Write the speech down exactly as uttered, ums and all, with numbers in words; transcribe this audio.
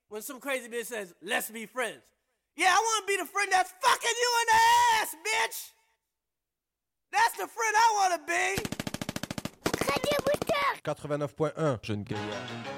when some crazy bitch says, let's be friends. Yeah, I want to be the friend that's fucking you in the ass, bitch. That's the friend I want to be. quatre-vingt-neuf point un, Jeune Gaillard.